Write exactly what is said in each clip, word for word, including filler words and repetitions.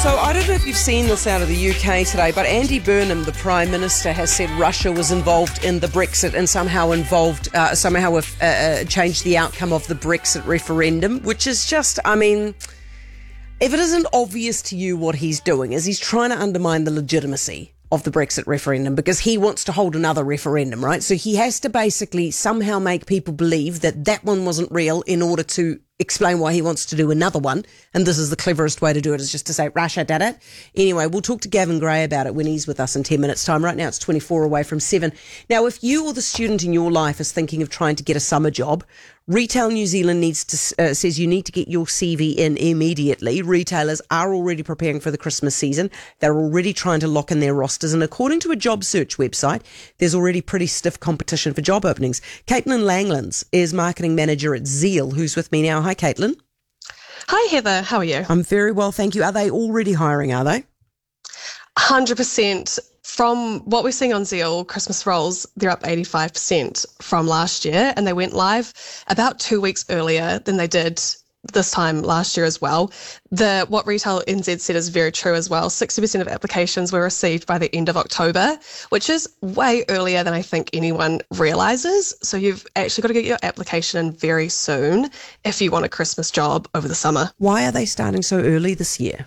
So I don't know if you've seen this out of the U K today, but Andy Burnham, the Prime Minister, has said Russia was involved in the Brexit and somehow involved, uh, somehow uh, uh, changed the outcome of the Brexit referendum, which is just, I mean, if it isn't obvious to you what he's doing is he's trying to undermine the legitimacy of the Brexit referendum because he wants to hold another referendum, right? So he has to basically somehow make people believe that that one wasn't real in order to explain why he wants to do another one. And this is the cleverest way to do it, is just to say Russia did it. Anyway, we'll talk to Gavin Gray about it when he's with us in ten minutes time. Right now it's twenty-four away from seven. Now, if you or the student in your life is thinking of trying to get a summer job, Retail New Zealand needs to uh, says you need to get your C V in immediately. Retailers are already preparing for the Christmas season. They're already trying to lock in their rosters. And according to a job search website, there's already pretty stiff competition for job openings. Caitlin Langlands is marketing manager at Zeal, who's with me now. Hi, Caitlin. Hi, Heather. How are you? I'm very well, thank you. Are they already hiring, are they? one hundred percent. From what we're seeing on Zeal, Christmas roles, they're up eighty-five percent from last year, and they went live about two weeks earlier than they did this time last year as well. The what Retail N Z said is very true as well. sixty percent of applications were received by the end of October, which is way earlier than I think anyone realises. So you've actually got to get your application in very soon if you want a Christmas job over the summer. Why are they starting so early this year?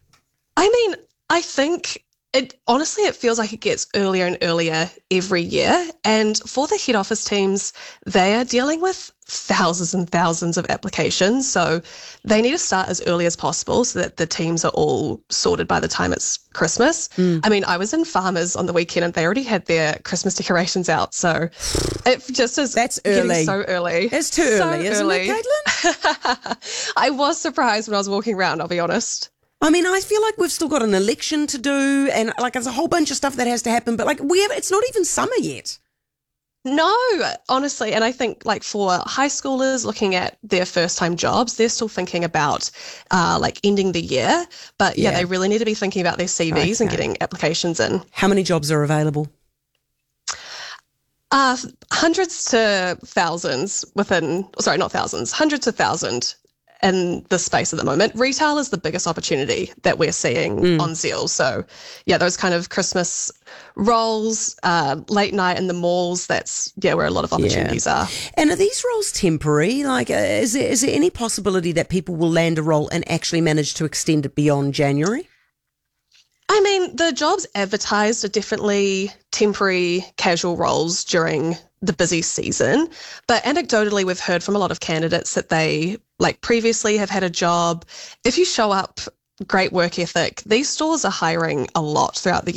I mean, I think It honestly, it feels like it gets earlier and earlier every year. And for the head office teams, they are dealing with thousands and thousands of applications. So they need to start as early as possible so that the teams are all sorted by the time it's Christmas. Mm. I mean, I was in Farmers on the weekend and they already had their Christmas decorations out. So it just is That's early. so early. It's too so early, isn't early. it, Caitlin? I was surprised when I was walking around, I'll be honest. I mean, I feel like we've still got an election to do and like there's a whole bunch of stuff that has to happen, but like we have, it's not even summer yet. No, honestly. And I think like for high schoolers looking at their first time jobs, they're still thinking about uh, like ending the year. But yeah, yeah, they really need to be thinking about their C Vs okay. and getting applications in. How many jobs are available? Uh, hundreds to thousands within, sorry, not thousands, hundreds to thousands. In the space at the moment. Retail is the biggest opportunity that we're seeing mm. on Zeal. So, yeah, those kind of Christmas roles, uh, late night in the malls, that's, yeah, where a lot of opportunities yeah. are. And are these roles temporary? Like, uh, is there, is there any possibility that people will land a role and actually manage to extend it beyond January? I mean, the jobs advertised are definitely temporary casual roles during the busy season. But anecdotally, we've heard from a lot of candidates that they, like previously, have had a job. If you show up, great work ethic, these stores are hiring a lot throughout the